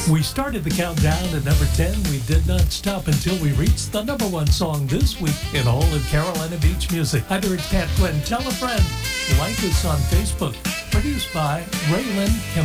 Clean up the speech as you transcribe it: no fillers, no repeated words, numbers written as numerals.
We started the countdown at number 10. We did not stop until we reached the number one song this week in all of Carolina Beach music. Hi there, it's Pat Quinn. Tell a friend. Like us on Facebook. Produced by Raylan Kim.